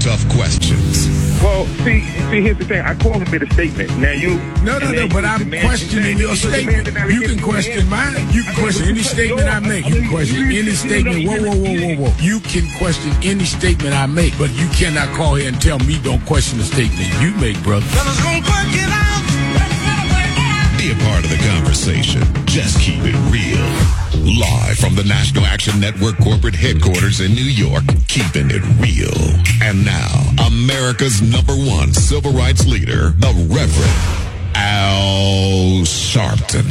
tough questions. Well, see, here's the thing. I call it a statement. Now you. No, but I'm questioning your statement. You can question mine. You can question any statement I make. You can question any statement. Whoa. You can question any statement I make, but you cannot call here and tell me don't question the statement you make, brother. Be a part of the conversation. Just keep it real. Live from the National Action Network corporate headquarters in New York, keeping it real. And now, America's #1 civil rights leader, the Reverend Al Sharpton.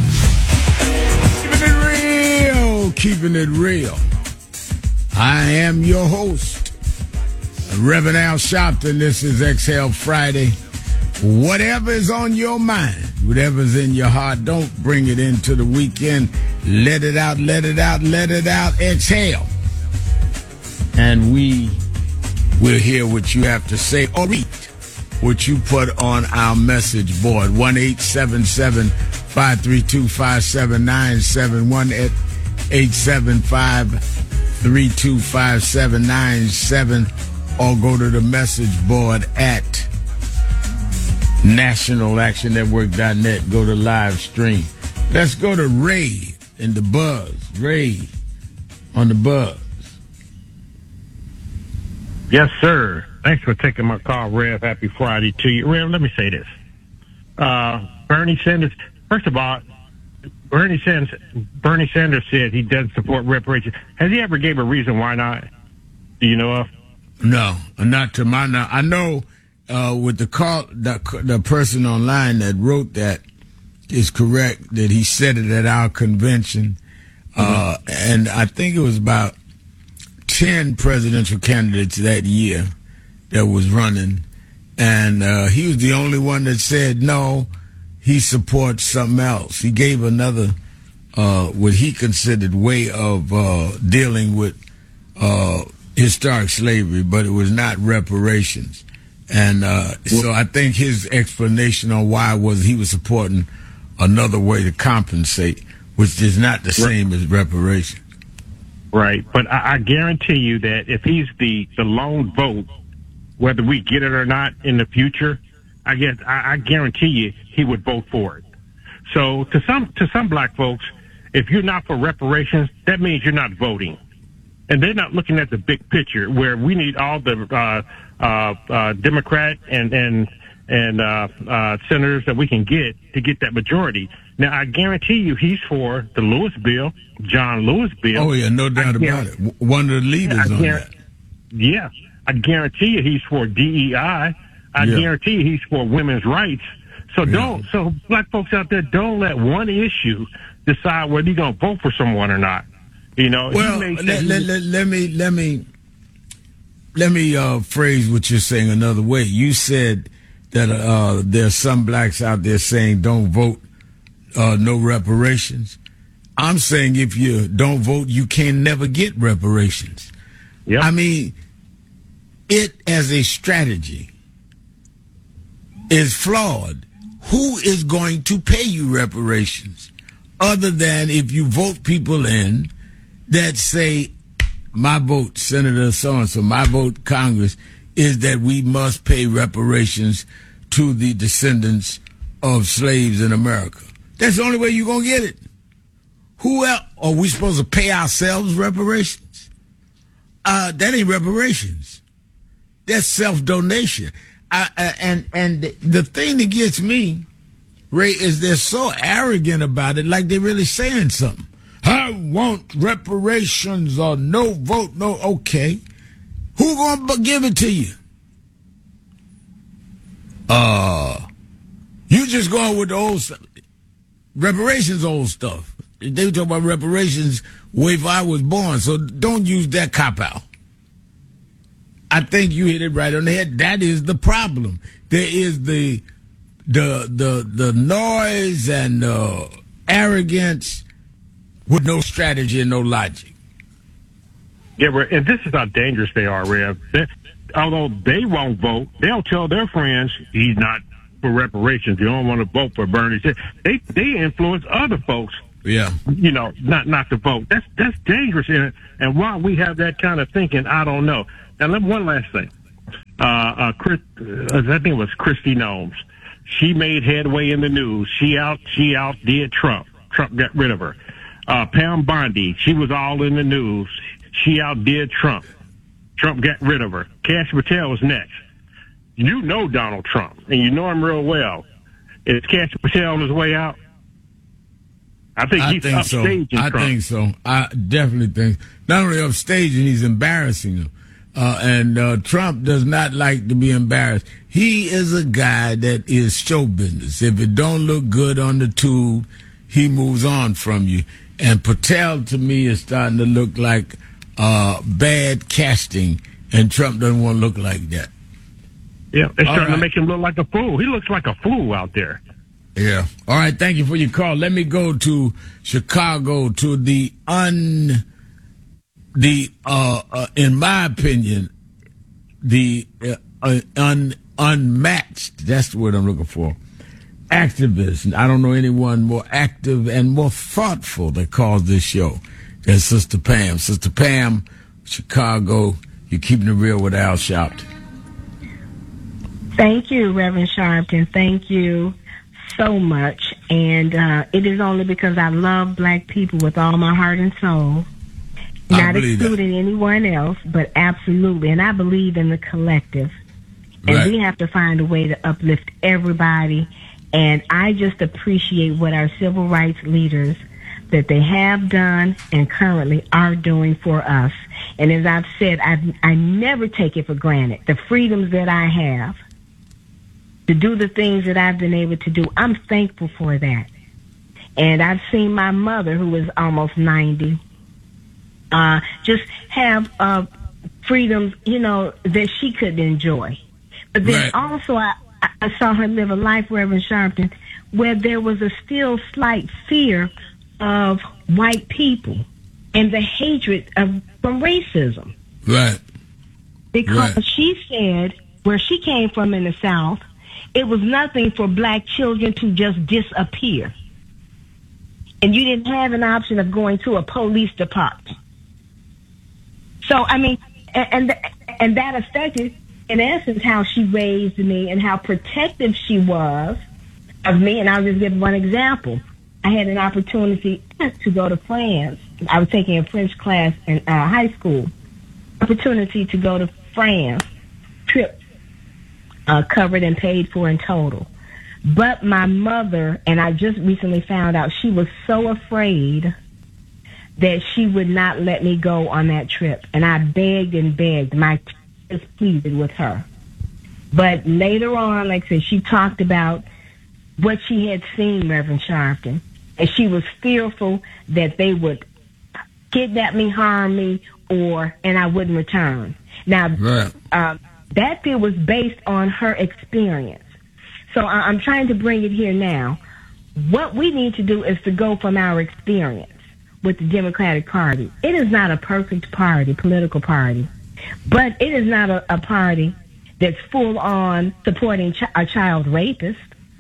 Keeping it real. I am your host, Reverend Al Sharpton. This is Exhale Friday. Whatever is on your mind, whatever's in your heart, don't bring it into the weekend. Let it out, let it out, let it out. Exhale. And we will hear what you have to say or read what you put on our message board. 1-877-532-5797. 1-875-325-5797. Or go to the message board at nationalactionnetwork.net. Go to live stream. Let's go to Ray in the buzz. Ray on the buzz. Yes, sir. Thanks for taking my call, Rev. Happy Friday to you. Rev, let me say this. Bernie Sanders, first of all, Bernie Sanders said he doesn't support reparations. Has he ever gave a reason why not? Do you know of? No, not to my knowledge. I know with the person online that wrote that is correct that he said it at our convention, and I think it was about 10 presidential candidates that year that was running, and he was the only one that said no, he supports something else. He gave another what he considered way of dealing with historic slavery, but it was not reparations. And so I think his explanation on why was he was supporting another way to compensate, which is not the same as reparations. Right. But I guarantee you that if he's the lone vote, whether we get it or not in the future, I guarantee you he would vote for it. So to some black folks, if you're not for reparations, that means you're not voting. And they're not looking at the big picture where we need all the Democrat and senators that we can get to get that majority. Now, I guarantee you he's for the Lewis bill, John Lewis bill. Oh, yeah, no doubt about it. One of the leaders on that. Yeah. I guarantee you he's for DEI. I guarantee you he's for women's rights. So so black folks out there, don't let one issue decide whether you're going to vote for someone or not. You know, well, let me phrase what you're saying another way. You said that there's some blacks out there saying don't vote, no reparations. I'm saying if you don't vote, you can never get reparations. Yep. I mean, it as a strategy is flawed. Who is going to pay you reparations other than if you vote people in that say, my vote, Senator so-and-so, my vote, Congress, is that we must pay reparations to the descendants of slaves in America. That's the only way you're going to get it. Who else? Are we supposed to pay ourselves reparations? That ain't reparations. That's self-donation. And the thing that gets me, Ray, is they're so arrogant about it, like they're really saying something. I want reparations or no vote, no, okay. Who gonna give it to you? You just going with the old stuff. Reparations old stuff. They were talking about reparations way before I was born, so don't use that cop-out. I think you hit it right on the head. That is the problem. There is the noise and arrogance with no strategy and no logic. Yeah, and this is how dangerous they are, Rev. Although they won't vote, they'll tell their friends he's not for reparations. You don't want to vote for Bernie. They influence other folks. Yeah, you know, not to vote. That's dangerous. And why we have that kind of thinking, I don't know. Now, one last thing. I think it was Kristi Noem. She made headway in the news. She outdid Trump. Trump got rid of her. Pam Bondi, she was all in the news. She outdid Trump. Trump got rid of her. Kash Patel was next. You know Donald Trump, and you know him real well. Is Kash Patel on his way out? I think he's upstaging Trump. I think so. I definitely think. Not only upstaging, he's embarrassing him. And Trump does not like to be embarrassed. He is a guy that is show business. If it don't look good on the tube, he moves on from you. And Patel, to me, is starting to look like bad casting, and Trump doesn't want to look like that. Yeah, it's starting to make him look like a fool. He looks like a fool out there. Yeah. All right, thank you for your call. Let me go to Chicago, to in my opinion, the unmatched, that's the word I'm looking for, activists. I don't know anyone more active and more thoughtful that calls this show than Sister Pam. Sister Pam, Chicago, you're keeping it real with Al Sharpton. Thank you, Reverend Sharpton. Thank you so much. And it is only because I love black people with all my heart and soul. Not excluding anyone else, but absolutely. And I believe in the collective. And we have to find a way to uplift everybody. And I just appreciate what our civil rights leaders, that they have done and currently are doing for us. And as I've said, I never take it for granted. The freedoms that I have to do the things that I've been able to do, I'm thankful for that. And I've seen my mother, who is almost 90, just have freedoms, that she could enjoy. But then also I saw her live a life, Reverend Sharpton, where there was a still slight fear of white people and the hatred from racism. Right. Because she said where she came from in the South, it was nothing for black children to just disappear. And you didn't have an option of going to a police department. So, I mean, and that affected, in essence, how she raised me and how protective she was of me. And I'll just give one example. I had an opportunity to go to France. I was taking a French class in high school. Opportunity to go to France. Trip covered and paid for in total. But my mother, and I just recently found out, she was so afraid that she would not let me go on that trip. And I begged and begged. My tears pleaded with her. But later on, like I said, she talked about what she had seen, Reverend Sharpton. And she was fearful that they would kidnap me, harm me, and I wouldn't return. Now, that fear was based on her experience. So I'm trying to bring it here now. What we need to do is to go from our experience with the Democratic Party. It is not a perfect party, political party, but it is not a party that's full on supporting a child rapist.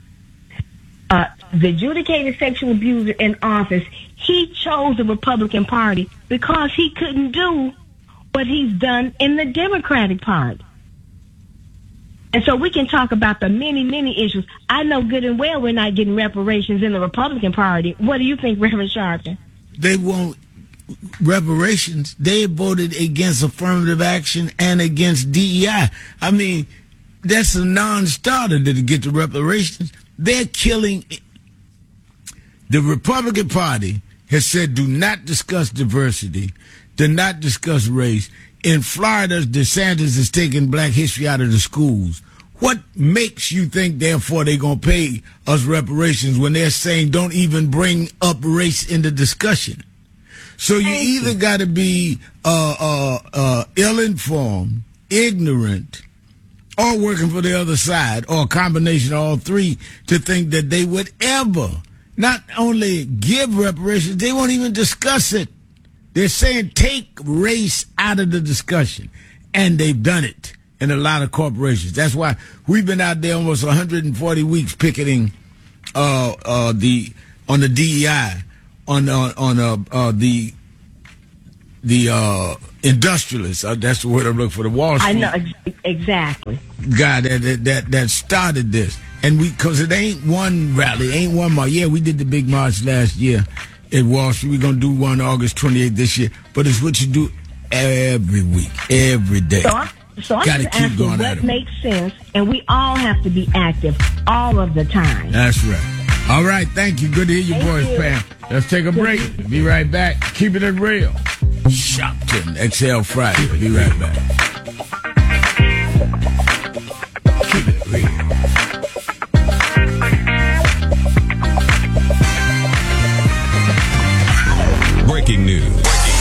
The adjudicated sexual abuser in office, he chose the Republican Party because he couldn't do what he's done in the Democratic Party. And so we can talk about the many, many issues. I know good and well we're not getting reparations in the Republican Party. What do you think, Reverend Sharpton? They won't reparations. They voted against affirmative action and against DEI. I mean, that's a non-starter to get the reparations. They're killing. The Republican Party has said do not discuss diversity, do not discuss race. In Florida, DeSantis is taking black history out of the schools. What makes you think, therefore, they're going to pay us reparations when they're saying don't even bring up race in the discussion? So you either got to be ill-informed, ignorant, or working for the other side, or a combination of all three, to think that they would ever not only give reparations, they won't even discuss it. They're saying take race out of the discussion, and they've done it in a lot of corporations. That's why we've been out there almost 140 weeks picketing on the DEI, on the industrialist. That's the word I'm looking for. The Wall Street. I know exactly. Guy that started this, and because it ain't one rally, ain't one march. Yeah, we did the big march last year at Wall Street. We're gonna do one August 28th this year. But it's what you do every week, every day. So I'm just asking what makes sense, and we all have to be active all of the time. That's right. All right, thank you. Good to hear your voice, Pam. Let's take a break. Be right back. Keep it real. Shopton, XL Friday. Be right back. Keep it real. Breaking news.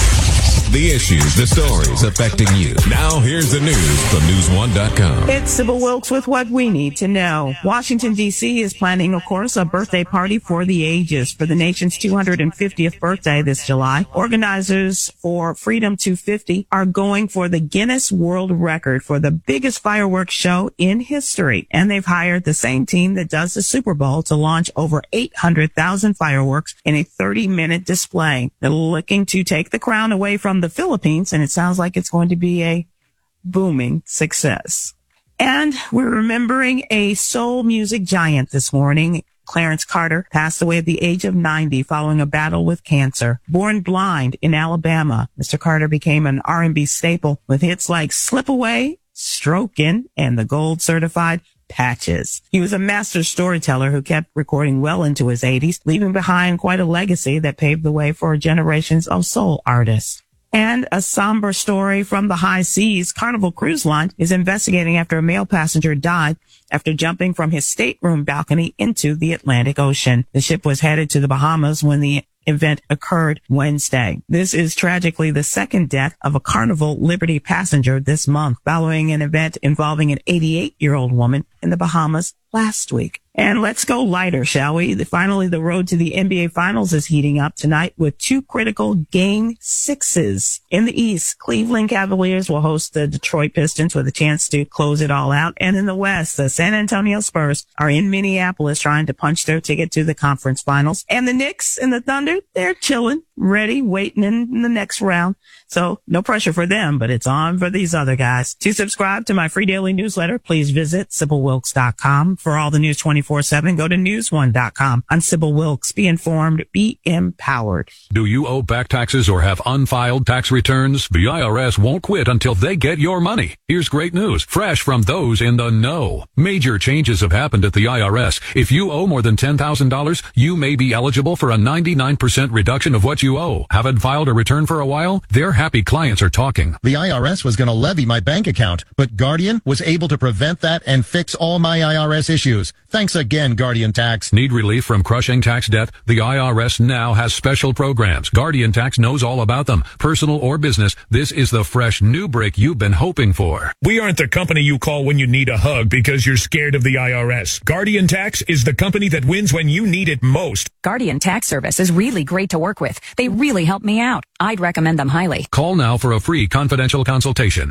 The issues, the stories affecting you. Now here's the news from News1.com. It's Sybil Wilkes with what we need to know. Washington, D.C. is planning, of course, a birthday party for the ages for the nation's 250th birthday this July. Organizers for Freedom 250 are going for the Guinness World Record for the biggest fireworks show in history. And they've hired the same team that does the Super Bowl to launch over 800,000 fireworks in a 30-minute display. They're looking to take the crown away from the Philippines, and it sounds like it's going to be a booming success. And we're remembering a soul music giant this morning. Clarence Carter passed away at the age of 90 following a battle with cancer. Born blind in Alabama, Mr. Carter became an R&B staple with hits like Slip Away, Strokin', and the gold certified Patches. He was a master storyteller who kept recording well into his 80s, leaving behind quite a legacy that paved the way for generations of soul artists. And a somber story from the high seas. Carnival Cruise Line is investigating after a male passenger died after jumping from his stateroom balcony into the Atlantic Ocean. The ship was headed to the Bahamas when the event occurred Wednesday. This is tragically the second death of a Carnival Liberty passenger this month, following an event involving an 88-year-old woman in the Bahamas last week. And let's go lighter, shall we? Finally, the road to the NBA Finals is heating up tonight with two critical Game 6s. In the East, Cleveland Cavaliers will host the Detroit Pistons with a chance to close it all out. And in the West, the San Antonio Spurs are in Minneapolis trying to punch their ticket to the conference finals. And the Knicks and the Thunder, they're chilling, ready, waiting in the next round. So no pressure for them, but it's on for these other guys. To subscribe to my free daily newsletter, please visit SybilWilkes.com. For all the news 24/7, go to News1.com. I'm Sybil Wilkes. Be informed, be empowered. Do you owe back taxes or have unfiled tax returns? The IRS won't quit until they get your money. Here's great news, fresh from those in the know. Major changes have happened at the IRS. If you owe more than $10,000, you may be eligible for a 99% reduction of what you owe. Haven't filed a return for a while? Their happy clients are talking. The IRS was going to levy my bank account, but Guardian was able to prevent that and fix all my IRS issues. Thanks again, Guardian Tax. Need relief from crushing tax debt? The IRS now has special programs. Guardian Tax knows all about them. Personal or business, this is the fresh new break you've been hoping for. We aren't the company you call when you need a hug because you're scared of the IRS. Guardian Tax is the company that wins when you need it most. Guardian Tax Service is really great to work with. They really help me out. I'd recommend them highly. Call now for a free confidential consultation.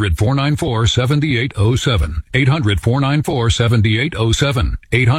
800-494-7807. 800-494-7807.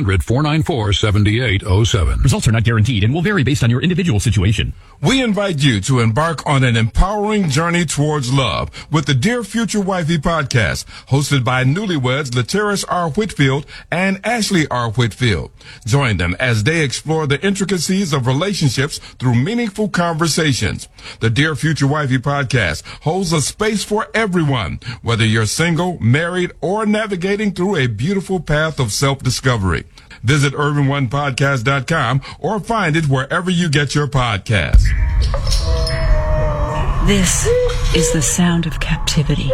800-494-7807. Results are not guaranteed and will vary based on your individual situation. We invite you to embark on an empowering journey towards love with the Dear Future Wifey podcast, hosted by newlyweds Lateris R. Whitfield and Ashley R. Whitfield. Join them as they explore the intricacies of relationships through meaningful conversations. The Dear Future Wifey podcast holds a space for everyone, whether you're single, married, or navigating through a beautiful path of self-discovery. Visit UrbanOnePodcast.com or find it wherever you get your podcasts. This is the sound of captivity.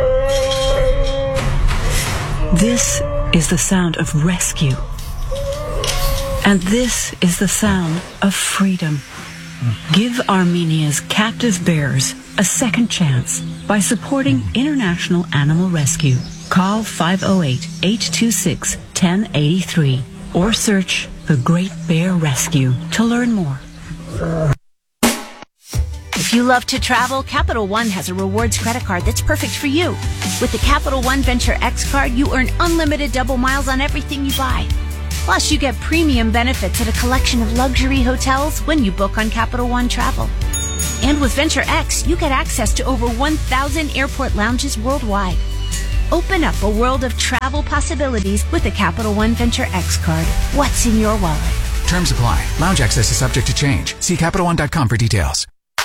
This is the sound of rescue. And this is the sound of freedom. Give Armenia's captive bears a second chance by supporting International Animal Rescue. Call 508-826-1083 or search The Great Bear Rescue to learn more. If you love to travel, Capital One has a rewards credit card that's perfect for you. With the Capital One Venture X card, you earn unlimited double miles on everything you buy. Plus, you get premium benefits at a collection of luxury hotels when you book on Capital One Travel. And with Venture X, you get access to over 1,000 airport lounges worldwide. Open up a world of travel possibilities with the Capital One Venture X card. What's in your wallet? Terms apply. Lounge access is subject to change. See CapitalOne.com for details.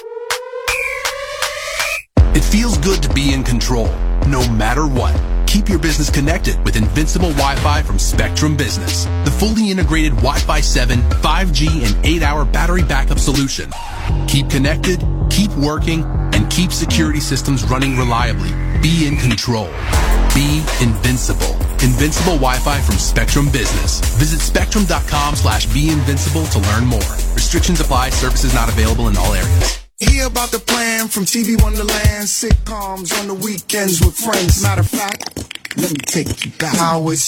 It feels good to be in control, no matter what. Keep your business connected with Invincible Wi-Fi from Spectrum Business, the fully integrated Wi-Fi 7, 5G, and 8-hour battery backup solution. Keep connected, keep working, and keep security systems running reliably. Be in control. Be invincible. Invincible Wi-Fi from Spectrum Business. Visit spectrum.com/beinvincible to learn more. Restrictions apply. Services not available in all areas. Hear about the plan from TV Wonderland, sitcoms on the weekends with friends. Matter of fact, let me take you back. How it's